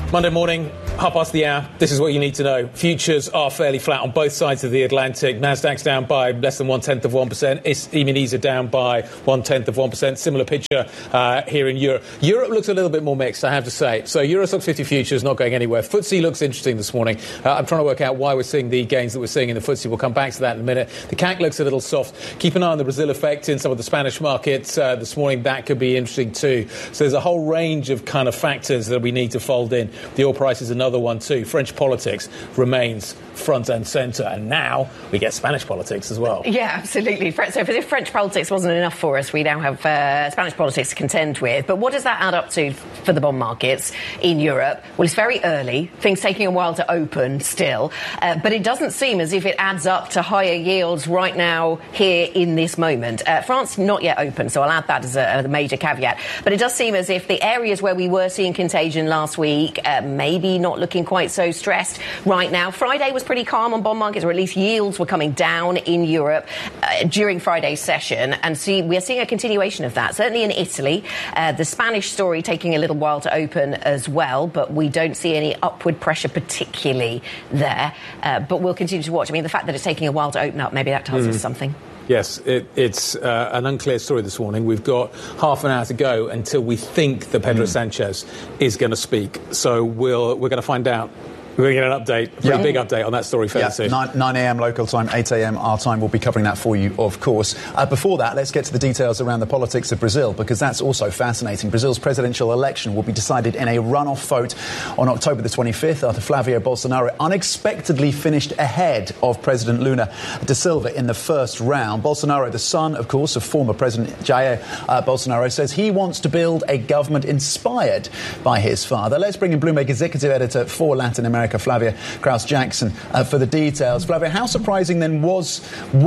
Monday morning, 1:30. This is what you need to know. Futures are fairly flat on both sides of the Atlantic. Nasdaq's down by less than 0.1%. E-minis are down by 0.1%. Similar picture here in Europe. Europe looks a little bit more mixed, I have to say. So Euro Stoxx 50 futures not going anywhere. FTSE looks interesting this morning. I'm trying to work out why we're seeing the gains that we're seeing in the FTSE. We'll come back to that in a minute. The CAC looks a little soft. Keep an eye on the Brazil effect in some of the Spanish markets this morning. That could be interesting too. So there's a whole range of kind of factors that we need to fold in. The oil price is another one too. French politics remains front and centre, and now we get Spanish politics as well. Yeah, absolutely. So if French politics wasn't enough for us, we now have Spanish politics to contend with. But what does that add up to for the bond markets in Europe? Well, it's very early. Things taking a while to open still. But it doesn't seem as if it adds up to higher yields right now here in this moment. France not yet open, so I'll add that as a major caveat. But it does seem as if the areas where we were seeing contagion last week maybe not looking quite so stressed right now. Friday was pretty calm on bond markets, or at least yields were coming down in Europe during Friday's session, and we're seeing a continuation of that. Certainly in Italy, the Spanish story taking a little while to open as well, but we don't see any upward pressure particularly there. But we'll continue to watch. I mean, the fact that it's taking a while to open up, maybe that tells us something. Yes, it's an unclear story this morning. We've got half an hour to go until we think that Pedro Sanchez is going to speak. So we're going to find out. We're going to get an update, a big update on that story fairly soon. 9 a.m. local time, 8 a.m. our time. We'll be covering that for you, of course. Before that, let's get to the details around the politics of Brazil, because that's also fascinating. Brazil's presidential election will be decided in a runoff vote on October the 25th after Flavio Bolsonaro unexpectedly finished ahead of President Lula da Silva in the first round. Bolsonaro, the son, of course, of former President Jair Bolsonaro, says he wants to build a government inspired by his father. Let's bring in Bloomberg executive editor for Latin America, Flavia Kraus-Jackson, for the details. Flavia, how surprising then was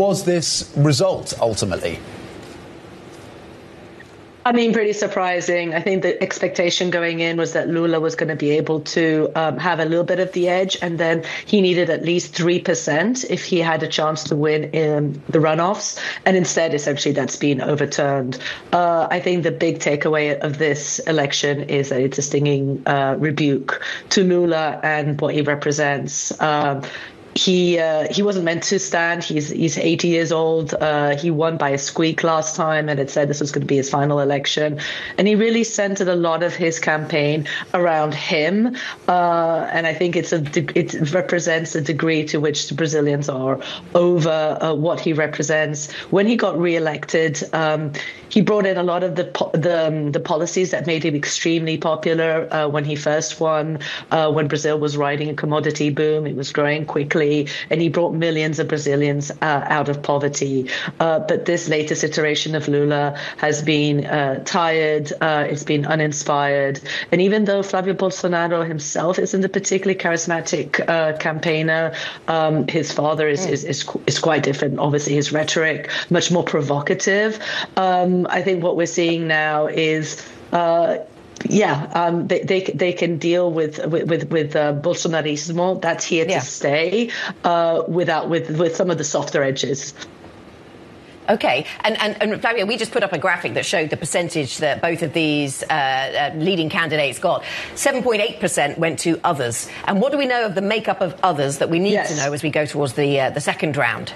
this result ultimately? I mean, pretty surprising. I think the expectation going in was that Lula was going to be able to have a little bit of the edge, and then he needed at least 3% if he had a chance to win in the runoffs. And instead, essentially, that's been overturned. I think the big takeaway of this election is that it's a stinging rebuke to Lula and what he represents. He wasn't meant to stand. He's 80 years old. He won by a squeak last time, and it said this was going to be his final election. And he really centered a lot of his campaign around him. And I think it represents the degree to which the Brazilians are over what he represents. When he got reelected, he brought in a lot of the policies that made him extremely popular when he first won. When Brazil was riding a commodity boom, it was growing quickly. And he brought millions of Brazilians out of poverty. But this latest iteration of Lula has been tired. It's been uninspired. And even though Flavio Bolsonaro himself isn't a particularly charismatic campaigner, his father is quite different. Obviously, his rhetoric much more provocative. I think what we're seeing now is. They can deal with Bolsonarismo. That's here to stay. With some of the softer edges. OK. And Flavia, we just put up a graphic that showed the percentage that both of these leading candidates got. 7.8% went to others. And what do we know of the makeup of others that we need to know as we go towards the second round?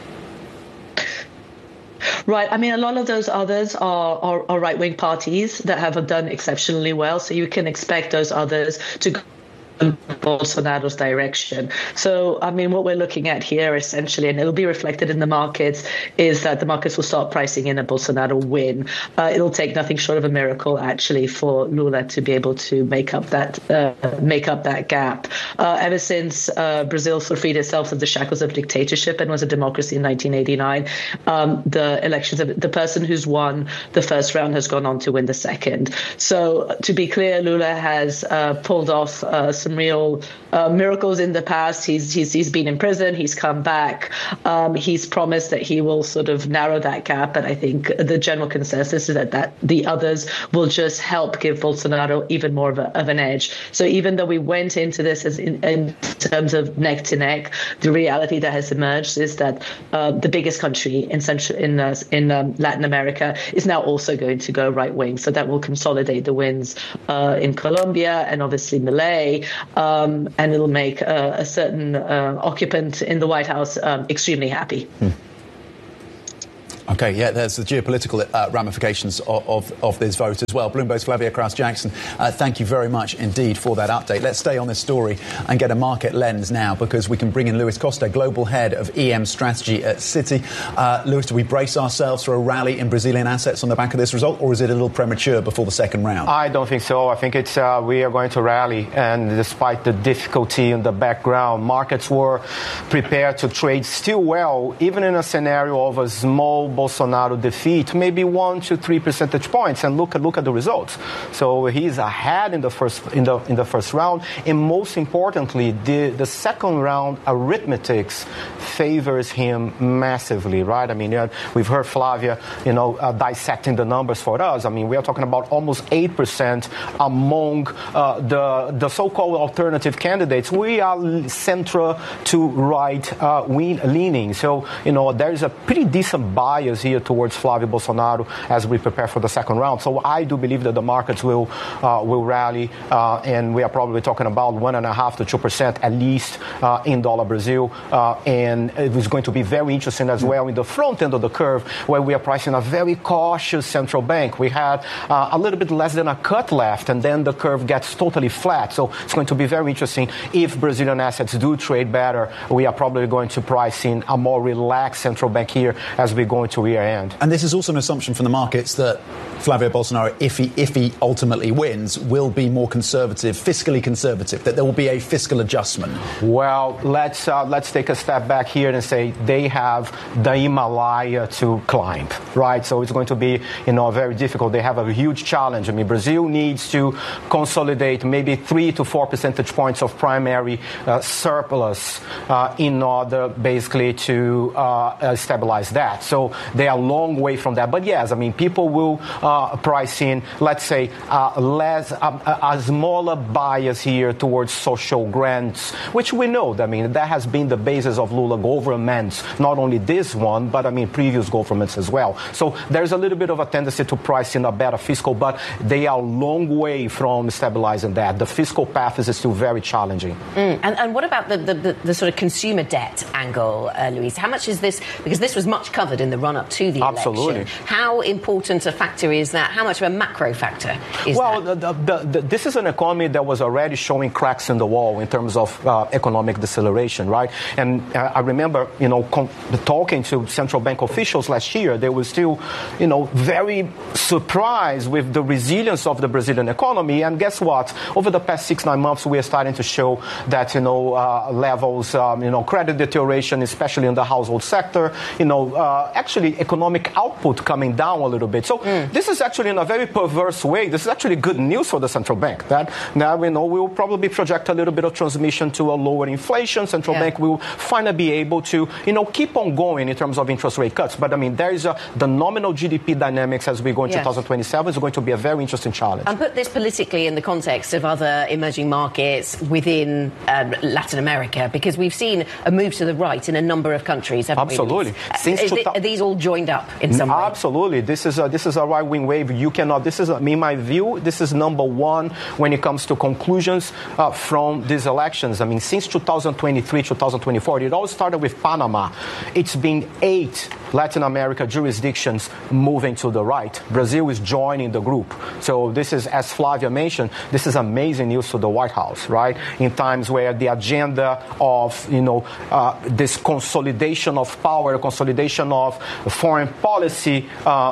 Right. I mean, a lot of those others are right-wing parties that have done exceptionally well. So you can expect those others to go in Bolsonaro's direction. So, I mean, what we're looking at here essentially, and it'll be reflected in the markets, is that the markets will start pricing in a Bolsonaro win. It'll take nothing short of a miracle, actually, for Lula to be able to make up that gap. Ever since Brazil freed itself of the shackles of dictatorship and was a democracy in 1989, the elections of the person who's won the first round has gone on to win the second. So, to be clear, Lula has pulled off some real miracles in the past. He's been in prison. He's come back. He's promised that he will sort of narrow that gap. But I think the general consensus is that the others will just help give Bolsonaro even more of an edge. So even though we went into this as in terms of neck to neck, the reality that has emerged is that the biggest country in Latin America is now also going to go right wing. So that will consolidate the wins in Colombia and obviously Milei. and it'll make a certain occupant in the White House extremely happy. Okay, yeah, there's the geopolitical ramifications of this vote as well. Bloomberg's Flavia Kraus-Jackson, thank you very much indeed for that update. Let's stay on this story and get a market lens now, because we can bring in Luis Costa, Global Head of EM Strategy at Citi. Luis, do we brace ourselves for a rally in Brazilian assets on the back of this result, or is it a little premature before the second round? I don't think so. I think it's we are going to rally, and despite the difficulty in the background, markets were prepared to trade still well, even in a scenario of a small Bolsonaro defeat, maybe 1 to 3 percentage points, and look at the results. So he's ahead in the first round, and most importantly, the second round arithmetics favors him massively, right? I mean, we've heard Flavia, dissecting the numbers for us. I mean, we are talking about almost 8% among the so-called alternative candidates. We are central to right leaning, so there is a pretty decent bias here towards Flavio Bolsonaro as we prepare for the second round. So I do believe that the markets will rally, and we are probably talking about 1.5% to 2% at least in dollar Brazil, and it is going to be very interesting as well in the front end of the curve, where we are pricing a very cautious central bank. We had a little bit less than a cut left, and then the curve gets totally flat. So it's going to be very interesting. If Brazilian assets do trade better, we are probably going to price in a more relaxed central bank here as we go into year end. And this is also an assumption from the markets that Flavio Bolsonaro, if he ultimately wins, will be more conservative, fiscally conservative, that there will be a fiscal adjustment. Well, let's take a step back here and say they have the Himalaya to climb, right? So it's going to be, very difficult. They have a huge challenge. I mean, Brazil needs to consolidate maybe 3 to 4 percentage points of primary surplus in order basically to stabilize that. So they are a long way from that. But yes, I mean, people will price in, let's say, a smaller bias here towards social grants, which we know. I mean, that has been the basis of Lula governments, not only this one, but I mean, previous governments as well. So there's a little bit of a tendency to price in a better fiscal, but they are a long way from stabilizing that. The fiscal path is still very challenging. And what about the sort of consumer debt angle, Luis? How much is this? Because this was much covered in the run-up to the Absolutely. election. How important a factor is that? How much of a macro factor is that? This is an economy that was already showing cracks in the wall in terms of economic deceleration, right? And I remember, talking to central bank officials last year, they were still, very surprised with the resilience of the Brazilian economy. And guess what? Over the past 6-9 months, we are starting to show that, levels, credit deterioration, especially in the household sector, actually economic output coming down a little bit. So this is actually in a very perverse way. This is actually good news for the central bank. That now we will probably project a little bit of transmission to a lower inflation. Central bank will finally be able to, keep on going in terms of interest rate cuts. But I mean, there is the nominal GDP dynamics as we go in 2027 is going to be a very interesting challenge. And put this politically in the context of other emerging markets within Latin America, because we've seen a move to the right in a number of countries. Absolutely. Are these all joined up in some way? Absolutely. This is a right-wing wave. You cannot. This is, in my view, this is number one when it comes to conclusions from these elections. I mean, since 2023, 2024, it all started with Panama. It's been 8 Latin America jurisdictions moving to the right. Brazil is joining the group. So this is, as Flavia mentioned, this is amazing news to the White House, right? In times where the agenda of, this consolidation of power, consolidation of foreign policy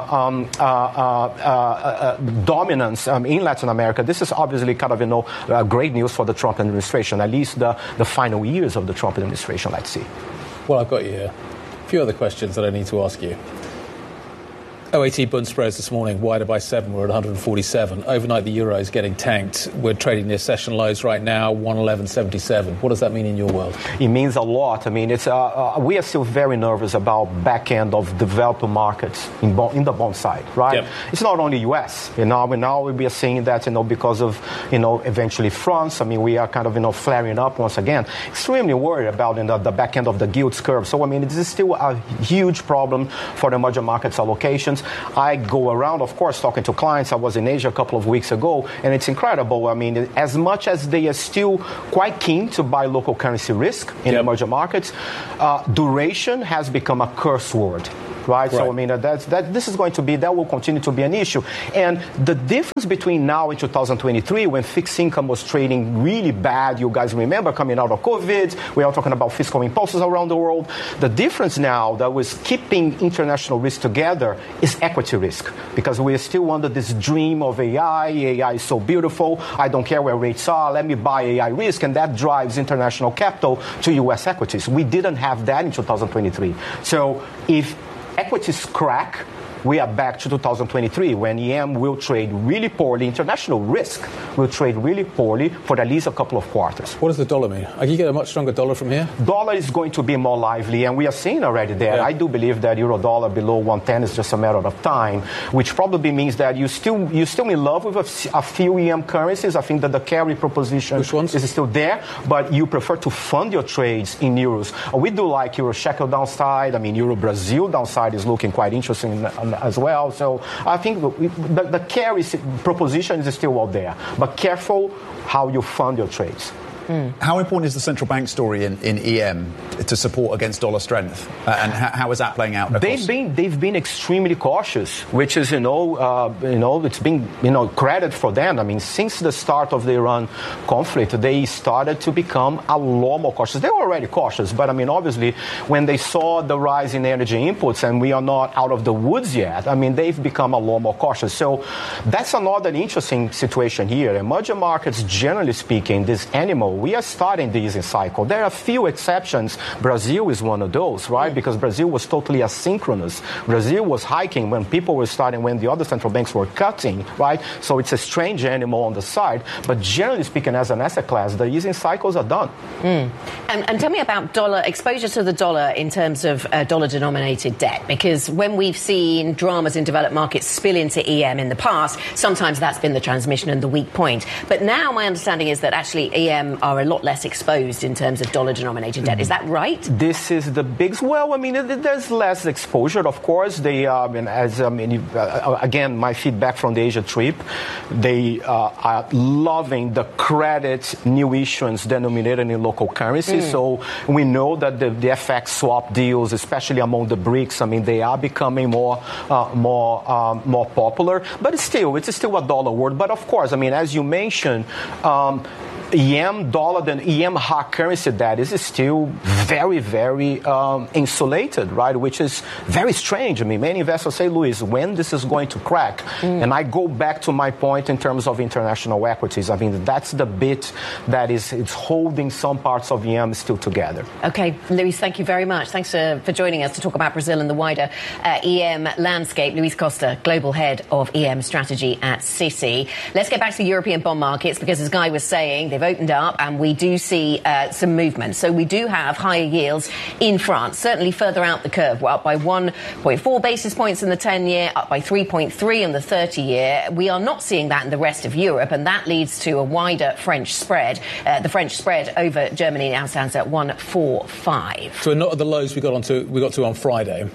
dominance in Latin America, this is obviously kind of, great news for the Trump administration, at least the final years of the Trump administration, let's see. Well, I've got you here. A few other questions that I need to ask you. OAT Bund spreads this morning wider by 7. We're at 147. Overnight, the euro is getting tanked. We're trading near session lows right now, 111.77. What does that mean in your world? It means a lot. I mean, it's we are still very nervous about back end of developed markets in the bond side, right? Yep. It's not only U.S. Now we are seeing that because of eventually France. I mean, we are kind of flaring up once again. Extremely worried about the back end of the yields curve. So I mean, this is still a huge problem for the emerging markets allocations. I go around, of course, talking to clients. I was in Asia a couple of weeks ago, and it's incredible. I mean, as much as they are still quite keen to buy local currency risk in emerging markets, duration has become a curse word. Right? So, I mean, that will continue to be an issue. And the difference between now and 2023, when fixed income was trading really bad, you guys remember coming out of COVID, we are talking about fiscal impulses around the world. The difference now that was keeping international risk together is equity risk, because we are still under this dream of AI. AI is so beautiful. I don't care where rates are. Let me buy AI risk. And that drives international capital to U.S. equities. We didn't have that in 2023. So if equities crack, we are back to 2023 when EM will trade really poorly. International risk will trade really poorly for at least a couple of quarters. What does the dollar mean? Are you get a much stronger dollar from here? Dollar is going to be more lively, and we are seeing already that. I do believe that euro-dollar below 110 is just a matter of time, which probably means that you're still in love with a few EM currencies. I think that the carry proposition is still there, but you prefer to fund your trades in euros. We do like euro-shekel downside. I mean, euro-Brazil downside is looking quite interesting as well. So I think the carry proposition is still out there, but careful how you fund your trades. How important is the central bank story in EM to support against dollar strength, and how is that playing out? They've been extremely cautious, which is it's been credit for them. I mean, since the start of the Iran conflict, they started to become a lot more cautious. They were already cautious, but I mean, obviously, when they saw the rise in energy inputs and we are not out of the woods yet, I mean, they've become a lot more cautious. So that's another interesting situation here. Emerging markets, generally speaking, this animal. We are starting the easing cycle. There are a few exceptions. Brazil is one of those, right? Because Brazil was totally asynchronous. Brazil was hiking when people were starting, when the other central banks were cutting, right? So it's a strange animal on the side. But generally speaking, as an asset class, the easing cycles are done. And tell me about dollar exposure to the dollar in terms of dollar-denominated debt. Because when we've seen dramas in developed markets spill into EM in the past, sometimes that's been the transmission and the weak point. But now my understanding is that actually EM are a lot less exposed in terms of dollar-denominated debt. Is that right? This is the big... Well, I mean, there's less exposure, of course. They, again, my feedback from the Asia trip, they are loving the credit new issuance denominated in local currency. So we know that the FX swap deals, especially among the BRICS, I mean, they are becoming more popular. But it's still a dollar world. But of course, I mean, as you mentioned, EM dollar than EM hard currency debt is still very, very insulated, right? Which is very strange. I mean, many investors say, Luis, when this is going to crack? And I go back to my point in terms of international equities. I mean, that's the bit that it's holding some parts of EM still together. Okay, Luis, thank you very much. Thanks for joining us to talk about Brazil and the wider EM landscape. Luis Costa, Global Head of EM Strategy at Citi. Let's get back to the European bond markets, because as Guy was saying, they've opened up and we do see some movement. So we do have higher yields in France, certainly further out the curve. We're up by 1.4 basis points in the 10-year, up by 3.3 in the 30-year. We are not seeing that in the rest of Europe, and that leads to a wider French spread. The French spread over Germany now stands at 1.45. So we're not at the lows we got to on Friday.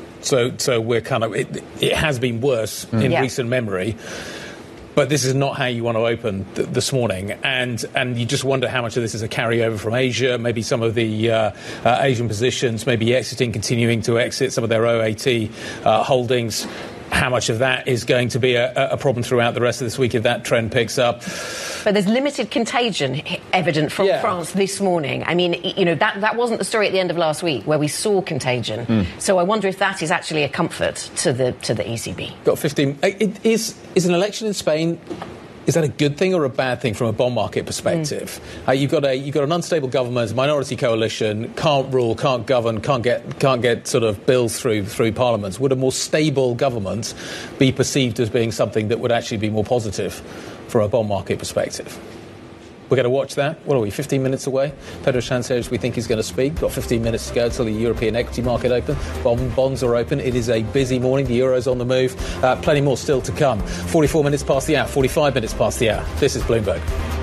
So we're kind of it has been worse in recent memory. But this is not how you want to open this morning. And you just wonder how much of this is a carryover from Asia, maybe some of the Asian positions, maybe continuing to exit some of their OAT holdings. How much of that is going to be a problem throughout the rest of this week if that trend picks up? But there's limited contagion evident from France this morning. I mean, that wasn't the story at the end of last week where we saw contagion. So I wonder if that is actually a comfort to the ECB. Got 15. Is an election in Spain, is that a good thing or a bad thing from a bond market perspective? You've got an unstable government, a minority coalition, can't rule, can't govern, can't get sort of bills through parliaments. Would a more stable government be perceived as being something that would actually be more positive from a bond market perspective? We're going to watch that. What are we, 15 minutes away? Pedro Sanchez, we think, is going to speak. Got 15 minutes to go till the European equity market open. Bonds are open. It is a busy morning. The euro's on the move. Plenty more still to come. 44 minutes past the hour, 45 minutes past the hour. This is Bloomberg.